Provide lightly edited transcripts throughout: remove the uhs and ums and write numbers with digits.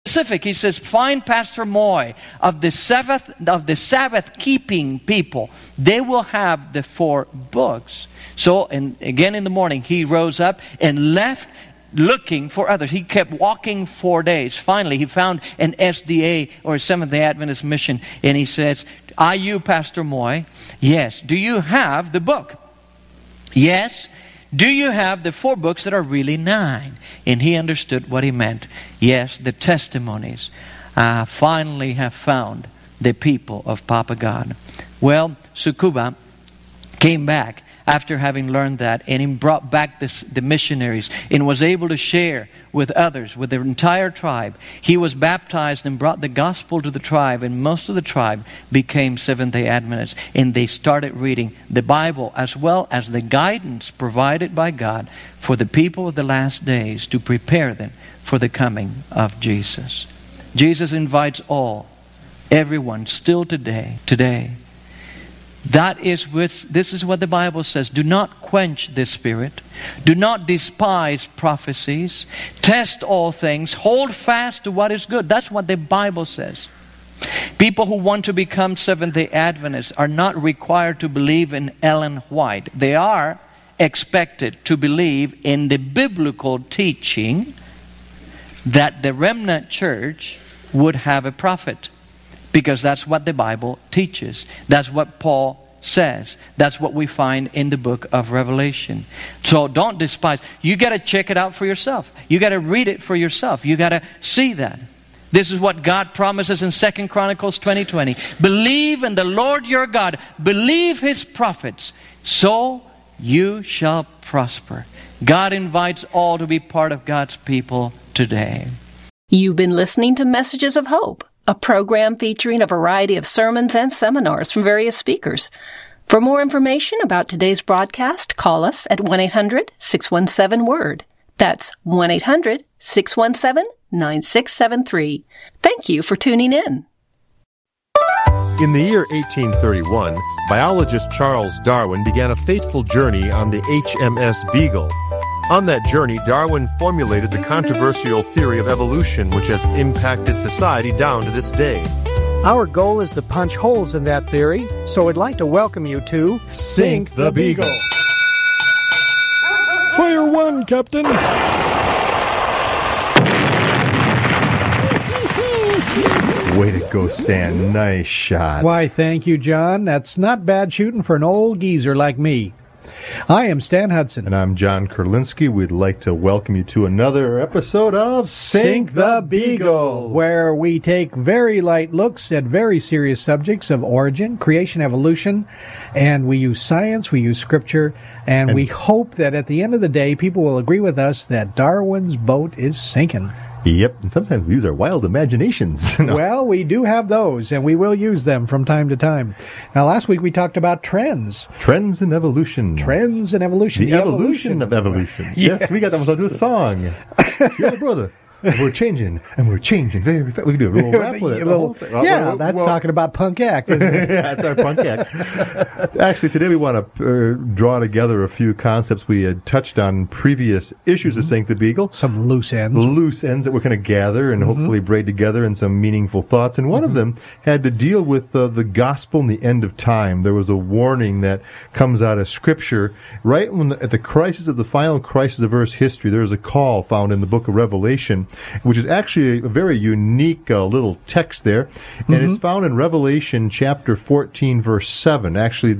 specific. He says, find Pastor Moy of the Sabbath-keeping people. They will have the 4 books. So, and again in the morning, he rose up and left looking for others. He kept walking 4 days. Finally, he found an SDA or Seventh-day Adventist mission. And he says, are you Pastor Moy? Yes. Do you have the book? Yes. Do you have the 4 books that are really 9? And he understood what he meant. Yes, the testimonies. I finally have found the people of Papa God. Well, Tsukuba came back after having learned that, and he brought back the missionaries and was able to share with others, with the entire tribe. He was baptized and brought the gospel to the tribe, and most of the tribe became Seventh-day Adventists, and they started reading the Bible as well as the guidance provided by God for the people of the last days to prepare them for the coming of Jesus. Jesus invites all, everyone, still today. This is what the Bible says. Do not quench the Spirit. Do not despise prophecies. Test all things. Hold fast to what is good. That's what the Bible says. People who want to become Seventh-day Adventists are not required to believe in Ellen White. They are expected to believe in the biblical teaching that the remnant church would have a prophet. Because that's what the Bible teaches. That's what Paul says. That's what we find in the book of Revelation. So don't despise. You got to check it out for yourself. You got to read it for yourself. You got to see that. This is what God promises in 2 Chronicles 20:20. Believe in the Lord your God. Believe His prophets. So you shall prosper. God invites all to be part of God's people today. You've been listening to Messages of Hope, a program featuring a variety of sermons and seminars from various speakers. For more information about today's broadcast, call us at 1-800-617-WORD. That's 1-800-617-9673. Thank you for tuning in. In the year 1831, biologist Charles Darwin began a fateful journey on the HMS Beagle. On that journey, Darwin formulated the controversial theory of evolution, which has impacted society down to this day. Our goal is to punch holes in that theory, so we'd like to welcome you to Sink the Beagle. Fire 1, Captain! Way to go, Stan. Nice shot. Why, thank you, John. That's not bad shooting for an old geezer like me. I am Stan Hudson. And I'm John Kurlinski. We'd like to welcome you to another episode of Sink the Beagle, where we take very light looks at very serious subjects of origin, creation, evolution, and we use science, we use scripture, and we hope that at the end of the day, people will agree with us that Darwin's boat is sinking. Yep, and sometimes we use our wild imaginations. Well, we do have those, and we will use them from time to time. Now, last week we talked about trends. Trends in evolution. Trends in evolution. The evolution of evolution. Yeah. Yes, we got that one. I'll do a song. Yeah, brother. We're changing very fast. We can do a little rap with it. That's talking about punk act, isn't it? Yeah, that's our punk act. Actually, today we want to draw together a few concepts we had touched on previous issues of Sink the Beagle. Some loose ends. Loose ends that we're going to gather and hopefully braid together in some meaningful thoughts. And one of them had to deal with the gospel and the end of time. There was a warning that comes out of Scripture. Right when at the crisis of the final crisis of Earth's history, there is a call found in the book of Revelation, which is actually a very unique little text there. And it's found in Revelation chapter 14, verse 7. Actually,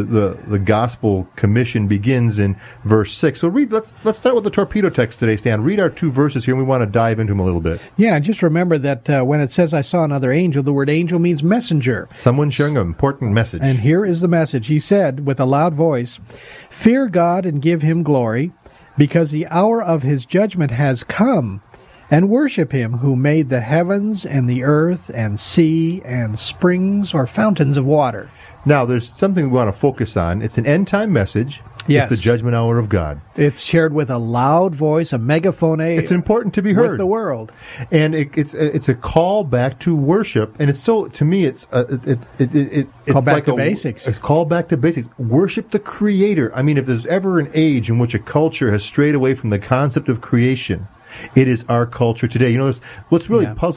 the gospel commission begins in verse 6. So let's start with the torpedo text today, Stan. Read our 2 verses here, and we want to dive into them a little bit. Yeah, just remember that when it says, I saw another angel, the word angel means messenger. Someone sharing an important message. And here is the message. He said, with a loud voice, "Fear God and give Him glory, because the hour of His judgment has come. And worship Him who made the heavens and the earth and sea and springs or fountains of water." Now, there's something we want to focus on. It's an end-time message. Yes. It's the judgment hour of God. It's shared with a loud voice, a megaphone. It's important to be heard. With the world. And it's a call back to worship. And it's so, to me, it's call back to basics. It's call back to basics. Worship the Creator. I mean, if there's ever an age in which a culture has strayed away from the concept of creation, it is our culture today. You know, what's really puzzling